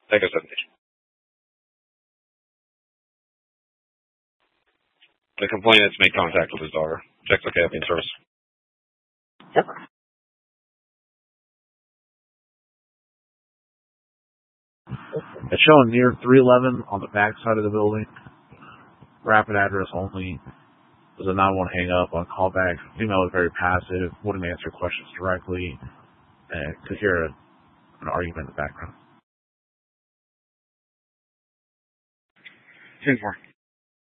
Take a 70. The complainant's made contact with his daughter. Check the caffeine source. Yep. It's showing near 311 on the back side of the building. Rapid address only. There's a 911 hang up on callback. Female was very passive, wouldn't answer questions directly, and could hear an argument in the background. 10-4.